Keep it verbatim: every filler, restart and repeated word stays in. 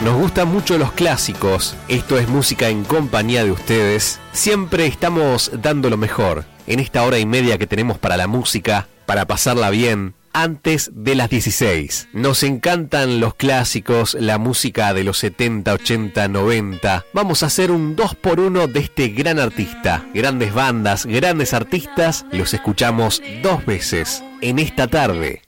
Nos gustan mucho los clásicos, esto es música en compañía de ustedes. Siempre estamos dando lo mejor en esta hora y media que tenemos para la música, para pasarla bien, antes de las dieciséis. Nos encantan los clásicos, la música de los setenta, ochenta, noventa. Vamos a hacer un dos por uno de este gran artista. Grandes bandas, grandes artistas, los escuchamos dos veces en esta tarde